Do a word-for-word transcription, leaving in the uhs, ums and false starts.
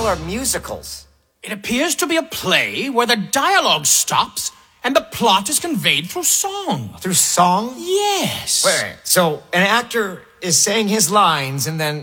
hell are musicals? It appears to be a play where the dialogue stops and the plot is conveyed through song. Through song? Yes. Wait, wait. So an actor is saying his lines and then